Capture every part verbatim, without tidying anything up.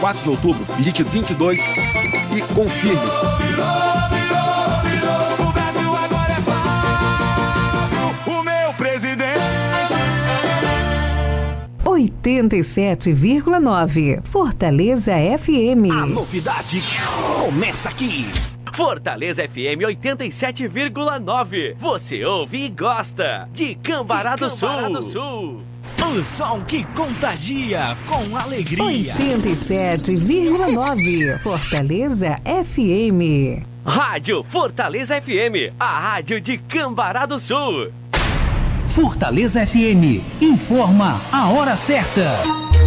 quatro de outubro, digite vinte e dois e confirme. O Brasil agora é Flávio, o meu presidente. oitenta e sete vírgula nove Fortaleza F M. A novidade começa aqui. Fortaleza F M oitenta e sete vírgula nove. Você ouve e gosta de Cambará do Sul. do Sul. O som que contagia com alegria. oitenta e sete vírgula nove Fortaleza F M. Rádio Fortaleza F M, a rádio de Cambará do Sul. Fortaleza F M informa a hora certa.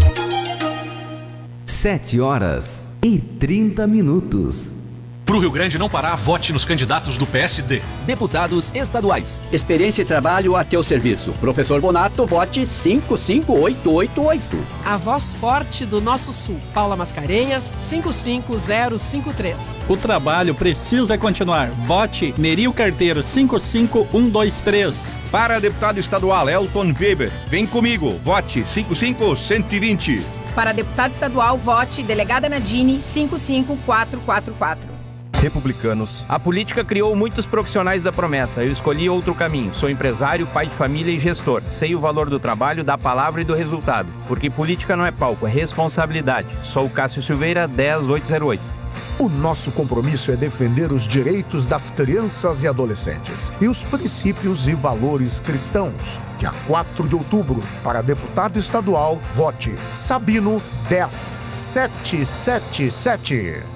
sete horas e trinta minutos. Para o Rio Grande não parar, vote nos candidatos do P S D. Deputados estaduais. Experiência e trabalho a teu serviço. Professor Bonato, vote cinco cinco oito oito oito. A voz forte do nosso sul. Paula Mascarenhas, cinco cinco zero cinco três. O trabalho precisa continuar. Vote Neril Carteiro, cinco cinco um dois três. Para deputado estadual Elton Weber, vem comigo. Vote cinco cinco um zero dois zero. Para deputado estadual, vote Delegada Nadine, cinco cinco quatro quatro quatro. Republicanos. A política criou muitos profissionais da promessa. Eu escolhi outro caminho. Sou empresário, pai de família e gestor. Sei o valor do trabalho, da palavra e do resultado. Porque política não é palco, é responsabilidade. Sou o Cássio Silveira, dez oito zero oito. O nosso compromisso é defender os direitos das crianças e adolescentes e os princípios e valores cristãos. Dia quatro de outubro, para deputado estadual, vote Sabino dez sete sete sete.